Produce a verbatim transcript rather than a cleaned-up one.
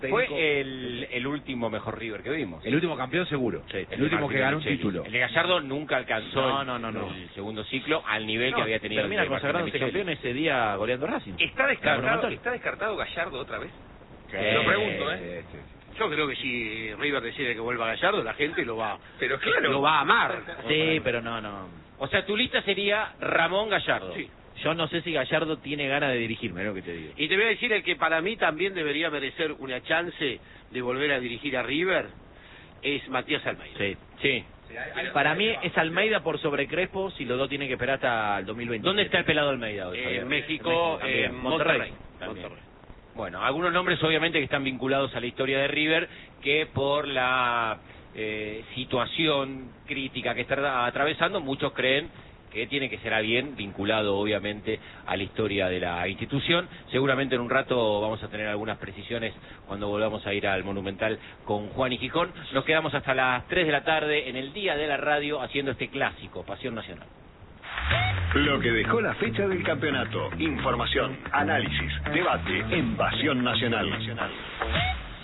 Fue el, el último mejor River que vimos. El último campeón seguro. Sí, el último que ganó un título. El de Gallardo nunca alcanzó No, el, no, no, no. el segundo ciclo al nivel No, que había tenido. termina el de consagrándose campeón ese día goleando Racing. ¿Está descartado, Claro, ¿está descartado Gallardo otra vez? Sí. Te lo pregunto, ¿eh? Sí, sí. Yo creo que si River decide que vuelva Gallardo, la gente lo va, Pero claro. lo va a amar. Sí, pero no, no. O sea, tu lista sería Ramón Gallardo. Sí. Yo no sé si Gallardo tiene ganas de dirigirme, es lo que te digo. Y te voy a decir el que para mí también debería merecer una chance de volver a dirigir a River, es Matías Almeida. Sí. Sí. Para mí es Almeida por sobre Crespo, si los dos tienen que esperar hasta el dos mil veinte. ¿Dónde está el pelado Almeida hoy, En Javier? México, también. en Monterrey. Monterrey. También. Monterrey. Bueno, algunos nombres obviamente que están vinculados a la historia de River, que por la eh, situación crítica que está atravesando, muchos creen que tiene que ser alguien vinculado obviamente a la historia de la institución. Seguramente en un rato vamos a tener algunas precisiones cuando volvamos a ir al Monumental con Juan y Gijón. Nos quedamos hasta las tres de la tarde en el Día de la Radio haciendo este clásico, Pasión Nacional. Lo que dejó la fecha del campeonato. Información, análisis, debate en Pasión Nacional.